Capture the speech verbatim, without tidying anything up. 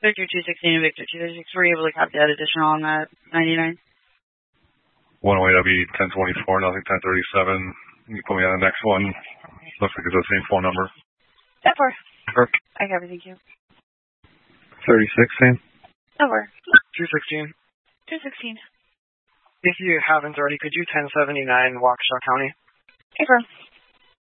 Victor two sixteen and Victor two sixty-six, were you able to copy that additional on that ninety-nine? one oh eight, that'll be ten twenty-four, nothing ten thirty-seven. You put me on the next one. Looks like it's the same phone number. Over. Sure. I copy, thank you. thirty sixteen. Over. two sixteen. two sixteen. If you haven't already, could you ten seventy-nine Waukesha County? Over.